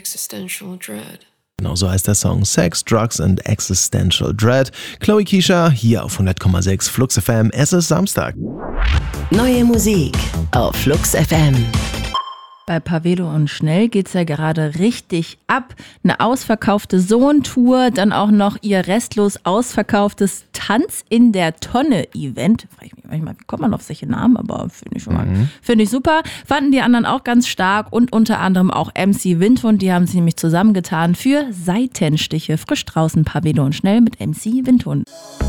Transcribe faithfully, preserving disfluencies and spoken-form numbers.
Existential Dread. Genau so heißt der Song Sex, Drugs and Existential Dread. Chloe Keisha hier auf hundert Komma sechs Flux F M. Es ist Samstag. Neue Musik auf Flux F M. Bei Pavelo und Schnell geht's ja gerade richtig ab. Eine ausverkaufte Sohn-Tour, dann auch noch ihr restlos ausverkauftes Tanz in der Tonne-Event. Frage ich mich manchmal, wie kommt man auf solche Namen? Aber finde ich schon mal, mhm. finde ich super. Fanden die anderen auch ganz stark und unter anderem auch M C Windhund. Die haben sich nämlich zusammengetan für Seitenstiche. Frisch draußen Pavelo und Schnell mit M C Windhund.